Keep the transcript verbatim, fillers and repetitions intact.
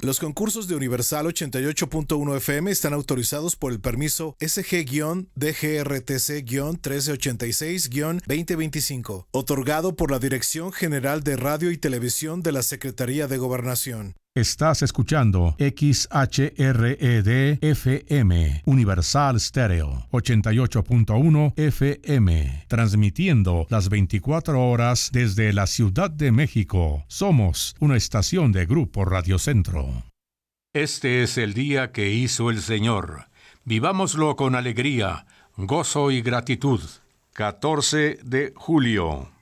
Los concursos de Universal ochenta y ocho punto uno F M están autorizados por el permiso S G D G R T C trece ochenta y seis veinte veinticinco, otorgado por la Dirección General de Radio y Televisión de la Secretaría de Gobernación. Estás escuchando X H R E D F M, Universal Stereo, ochenta y ocho punto uno F M, transmitiendo las veinticuatro horas desde la Ciudad de México. Somos una estación de Grupo Radio Centro. Este es el día que hizo el Señor. Vivámoslo con alegría, gozo y gratitud. catorce de julio.